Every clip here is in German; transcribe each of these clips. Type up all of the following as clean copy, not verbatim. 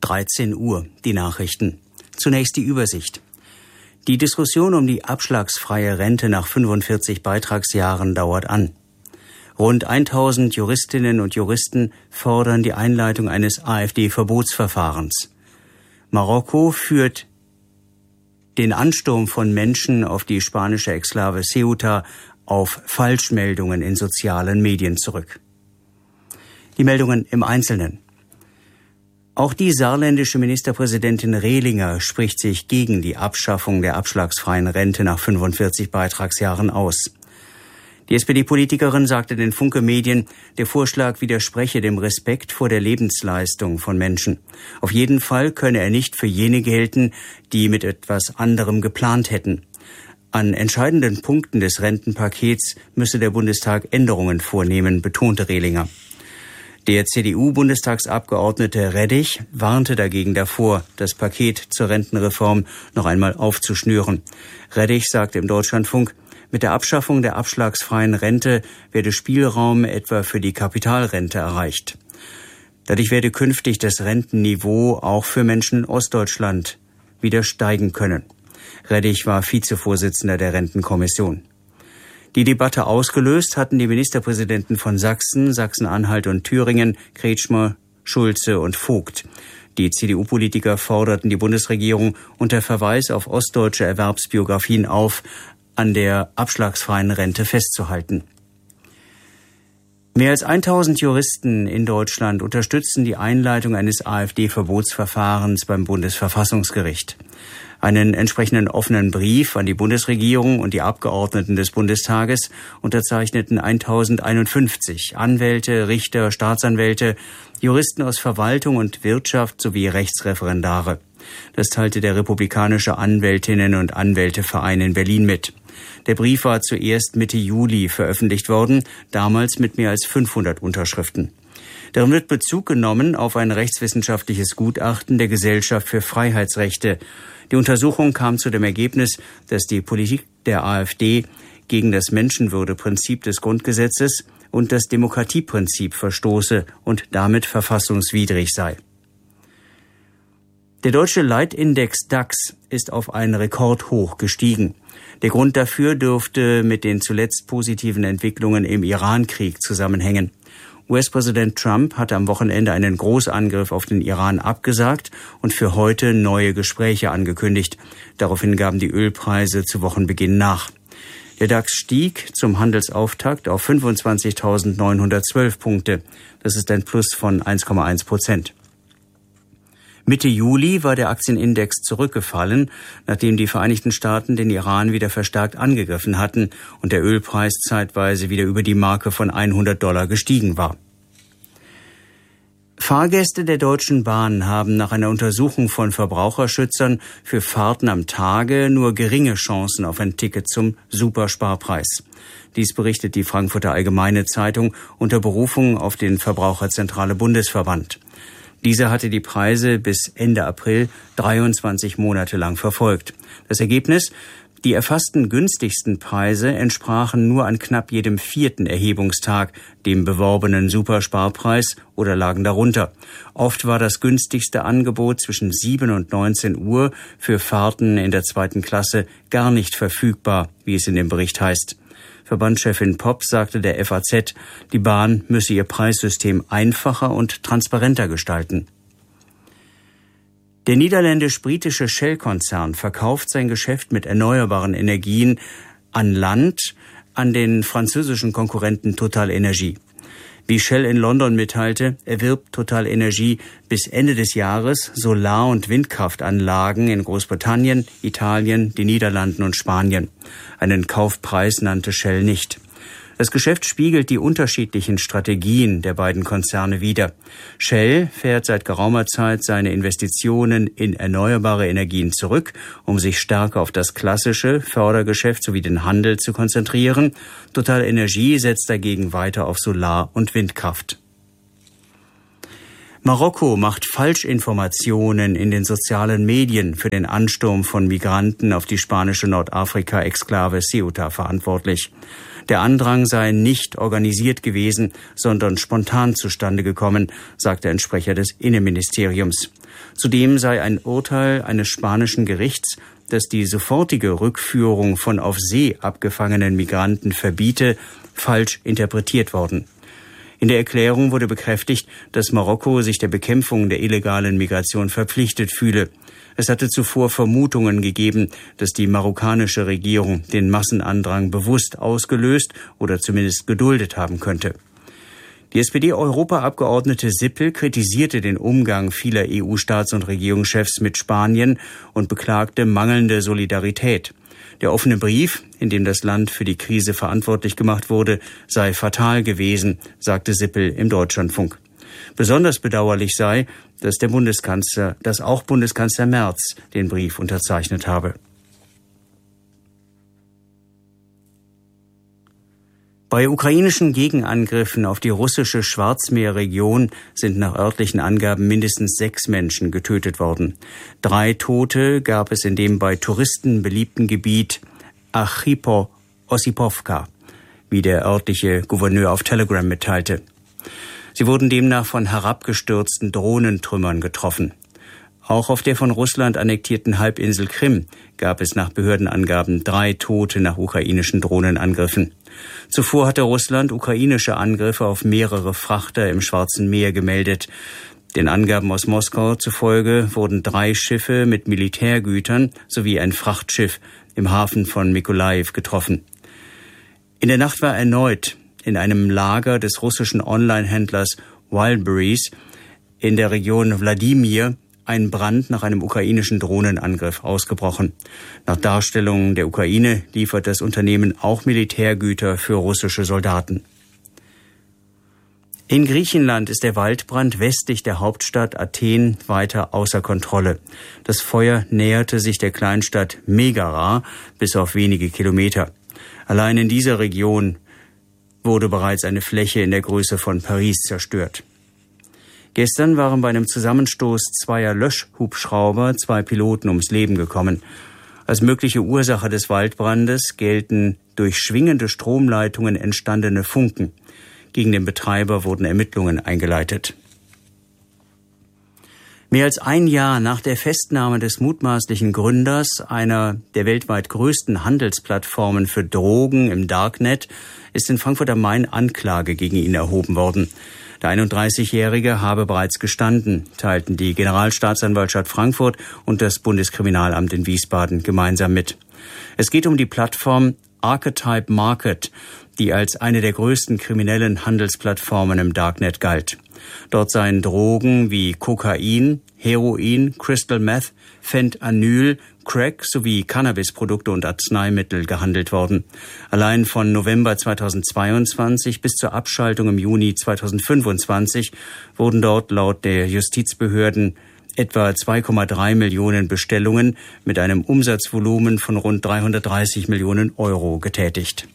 13 Uhr, die Nachrichten. Zunächst die Übersicht. Die Diskussion um die abschlagsfreie Rente nach 45 Beitragsjahren dauert an. Rund 1000 Juristinnen und Juristen fordern die Einleitung eines AfD-Verbotsverfahrens. Marokko führt den Ansturm von Menschen auf die spanische Exklave Ceuta auf Falschmeldungen in sozialen Medien zurück. Die Meldungen im Einzelnen. Auch die saarländische Ministerpräsidentin Rehlinger spricht sich gegen die Abschaffung der abschlagsfreien Rente nach 45 Beitragsjahren aus. Die SPD-Politikerin sagte den Funke Medien, der Vorschlag widerspreche dem Respekt vor der Lebensleistung von Menschen. Auf jeden Fall könne er nicht für jene gelten, die mit etwas anderem geplant hätten. An entscheidenden Punkten des Rentenpakets müsse der Bundestag Änderungen vornehmen, betonte Rehlinger. Der CDU-Bundestagsabgeordnete Reddich warnte dagegen davor, das Paket zur Rentenreform noch einmal aufzuschnüren. Reddich sagte im Deutschlandfunk, mit der Abschaffung der abschlagsfreien Rente werde Spielraum etwa für die Kapitalrente erreicht. Dadurch werde künftig das Rentenniveau auch für Menschen in Ostdeutschland wieder steigen können. Reddich war Vizevorsitzender der Rentenkommission. Die Debatte ausgelöst hatten die Ministerpräsidenten von Sachsen, Sachsen-Anhalt und Thüringen, Kretschmer, Schulze und Vogt. Die CDU-Politiker forderten die Bundesregierung unter Verweis auf ostdeutsche Erwerbsbiografien auf, an der abschlagsfreien Rente festzuhalten. Mehr als 1000 Juristen in Deutschland unterstützen die Einleitung eines AfD-Verbotsverfahrens beim Bundesverfassungsgericht. Einen entsprechenden offenen Brief an die Bundesregierung und die Abgeordneten des Bundestages unterzeichneten 1051 Anwälte, Richter, Staatsanwälte, Juristen aus Verwaltung und Wirtschaft sowie Rechtsreferendare. Das teilte der Republikanische Anwältinnen- und Anwälteverein in Berlin mit. Der Brief war zuerst Mitte Juli veröffentlicht worden, damals mit mehr als 500 Unterschriften. Darin wird Bezug genommen auf ein rechtswissenschaftliches Gutachten der Gesellschaft für Freiheitsrechte. Die Untersuchung kam zu dem Ergebnis, dass die Politik der AfD gegen das Menschenwürdeprinzip des Grundgesetzes und das Demokratieprinzip verstoße und damit verfassungswidrig sei. Der deutsche Leitindex DAX ist auf einen Rekordhoch gestiegen. Der Grund dafür dürfte mit den zuletzt positiven Entwicklungen im Iran-Krieg zusammenhängen. US-Präsident Trump hatte am Wochenende einen Großangriff auf den Iran abgesagt und für heute neue Gespräche angekündigt. Daraufhin gaben die Ölpreise zu Wochenbeginn nach. Der DAX stieg zum Handelsauftakt auf 25.912 Punkte. Das ist ein Plus von 1,1%. Mitte Juli war der Aktienindex zurückgefallen, nachdem die Vereinigten Staaten den Iran wieder verstärkt angegriffen hatten und der Ölpreis zeitweise wieder über die Marke von $100 gestiegen war. Fahrgäste der Deutschen Bahn haben nach einer Untersuchung von Verbraucherschützern für Fahrten am Tage nur geringe Chancen auf ein Ticket zum Supersparpreis. Dies berichtet die Frankfurter Allgemeine Zeitung unter Berufung auf den Verbraucherzentrale Bundesverband. Dieser hatte die Preise bis Ende April 23 Monate lang verfolgt. Das Ergebnis? Die erfassten günstigsten Preise entsprachen nur an knapp jedem 4. Erhebungstag dem beworbenen Supersparpreis oder lagen darunter. Oft war das günstigste Angebot zwischen 7 und 19 Uhr für Fahrten in der 2. Klasse gar nicht verfügbar, wie es in dem Bericht heißt. Verbandschefin Popp sagte der FAZ, die Bahn müsse ihr Preissystem einfacher und transparenter gestalten. Der niederländisch-britische Shell-Konzern verkauft sein Geschäft mit erneuerbaren Energien an Land an den französischen Konkurrenten TotalEnergies. Wie Shell in London mitteilte, erwirbt TotalEnergies bis Ende des Jahres Solar- und Windkraftanlagen in Großbritannien, Italien, den Niederlanden und Spanien. Einen Kaufpreis nannte Shell nicht. Das Geschäft spiegelt die unterschiedlichen Strategien der beiden Konzerne wider. Shell fährt seit geraumer Zeit seine Investitionen in erneuerbare Energien zurück, um sich stärker auf das klassische Fördergeschäft sowie den Handel zu konzentrieren. TotalEnergies setzt dagegen weiter auf Solar- und Windkraft. Marokko macht Falschinformationen in den sozialen Medien für den Ansturm von Migranten auf die spanische Nordafrika-Exklave Ceuta verantwortlich. Der Andrang sei nicht organisiert gewesen, sondern spontan zustande gekommen, sagte ein Sprecher des Innenministeriums. Zudem sei ein Urteil eines spanischen Gerichts, das die sofortige Rückführung von auf See abgefangenen Migranten verbiete, falsch interpretiert worden. In der Erklärung wurde bekräftigt, dass Marokko sich der Bekämpfung der illegalen Migration verpflichtet fühle. Es hatte zuvor Vermutungen gegeben, dass die marokkanische Regierung den Massenandrang bewusst ausgelöst oder zumindest geduldet haben könnte. Die SPD-Europaabgeordnete Sippel kritisierte den Umgang vieler EU-Staats- und Regierungschefs mit Spanien und beklagte mangelnde Solidarität. Der offene Brief, in dem das Land für die Krise verantwortlich gemacht wurde, sei fatal gewesen, sagte Sippel im Deutschlandfunk. Besonders bedauerlich sei, dass auch Bundeskanzler Merz den Brief unterzeichnet habe. Bei ukrainischen Gegenangriffen auf die russische Schwarzmeerregion sind nach örtlichen Angaben mindestens 6 Menschen getötet worden. 3 Tote gab es in dem bei Touristen beliebten Gebiet Archipo-Ossipowka, wie der örtliche Gouverneur auf Telegram mitteilte. Sie wurden demnach von herabgestürzten Drohnentrümmern getroffen. Auch auf der von Russland annektierten Halbinsel Krim gab es nach Behördenangaben 3 Tote nach ukrainischen Drohnenangriffen. Zuvor hatte Russland ukrainische Angriffe auf mehrere Frachter im Schwarzen Meer gemeldet. Den Angaben aus Moskau zufolge wurden 3 Schiffe mit Militärgütern sowie ein Frachtschiff im Hafen von Mykolajiw getroffen. In der Nacht war erneut in einem Lager des russischen Online-Händlers Wildberries in der Region Wladimir ein Brand nach einem ukrainischen Drohnenangriff ausgebrochen. Nach Darstellungen der Ukraine liefert das Unternehmen auch Militärgüter für russische Soldaten. In Griechenland ist der Waldbrand westlich der Hauptstadt Athen weiter außer Kontrolle. Das Feuer näherte sich der Kleinstadt Megara bis auf wenige Kilometer. Allein in dieser Region wurde bereits eine Fläche in der Größe von Paris zerstört. Gestern waren bei einem Zusammenstoß 2 Löschhubschrauber 2 Piloten ums Leben gekommen. Als mögliche Ursache des Waldbrandes gelten durch schwingende Stromleitungen entstandene Funken. Gegen den Betreiber wurden Ermittlungen eingeleitet. Mehr als ein Jahr nach der Festnahme des mutmaßlichen Gründers einer der weltweit größten Handelsplattformen für Drogen im Darknet ist in Frankfurt am Main Anklage gegen ihn erhoben worden. Der 31-Jährige habe bereits gestanden, teilten die Generalstaatsanwaltschaft Frankfurt und das Bundeskriminalamt in Wiesbaden gemeinsam mit. Es geht um die Plattform Archetype Market, die als eine der größten kriminellen Handelsplattformen im Darknet galt. Dort seien Drogen wie Kokain, Heroin, Crystal Meth, Fentanyl, Crack sowie Cannabisprodukte und Arzneimittel gehandelt worden. Allein von November 2022 bis zur Abschaltung im Juni 2025 wurden dort laut der Justizbehörden etwa 2,3 Millionen Bestellungen mit einem Umsatzvolumen von rund 330 Millionen Euro getätigt.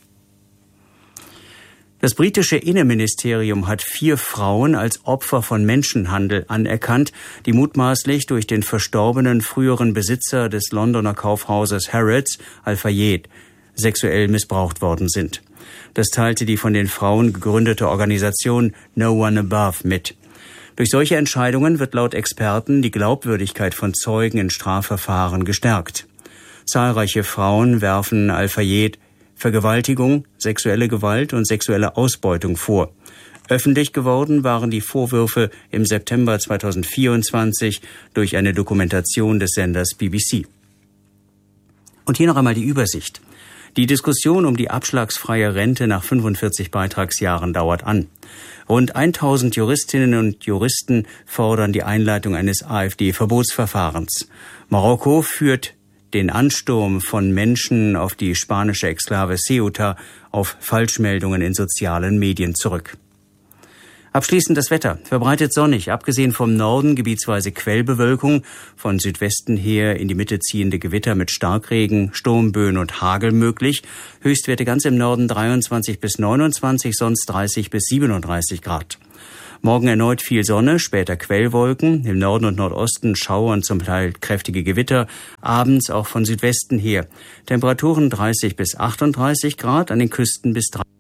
Das britische Innenministerium hat 4 Frauen als Opfer von Menschenhandel anerkannt, die mutmaßlich durch den verstorbenen früheren Besitzer des Londoner Kaufhauses Harrods, Al-Fayed, sexuell missbraucht worden sind. Das teilte die von den Frauen gegründete Organisation No One Above mit. Durch solche Entscheidungen wird laut Experten die Glaubwürdigkeit von Zeugen in Strafverfahren gestärkt. Zahlreiche Frauen werfen Al-Fayed Vergewaltigung, sexuelle Gewalt und sexuelle Ausbeutung vor. Öffentlich geworden waren die Vorwürfe im September 2024 durch eine Dokumentation des Senders BBC. Und hier noch einmal die Übersicht. Die Diskussion um die abschlagsfreie Rente nach 45 Beitragsjahren dauert an. Rund 1000 Juristinnen und Juristen fordern die Einleitung eines AfD-Verbotsverfahrens. Marokko führt den Ansturm von Menschen auf die spanische Exklave Ceuta auf Falschmeldungen in sozialen Medien zurück. Abschließend das Wetter. Verbreitet sonnig, abgesehen vom Norden gebietsweise Quellbewölkung, von Südwesten her in die Mitte ziehende Gewitter mit Starkregen, Sturmböen und Hagel möglich. Höchstwerte ganz im Norden 23 bis 29, sonst 30 bis 37 Grad. Morgen erneut viel Sonne, später Quellwolken, im Norden und Nordosten Schauer und zum Teil kräftige Gewitter, abends auch von Südwesten her. Temperaturen 30 bis 38 Grad, an den Küsten bis 30.